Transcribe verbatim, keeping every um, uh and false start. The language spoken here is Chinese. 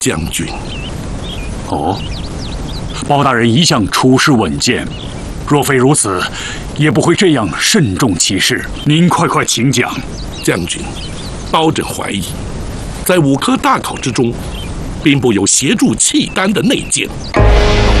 将军。 哦，包大人一向处事稳健，若非如此，也不会这样慎重其事。您快快请讲。 将军，包拯怀疑，在五颗大考之中，并不有协助契丹的内奸。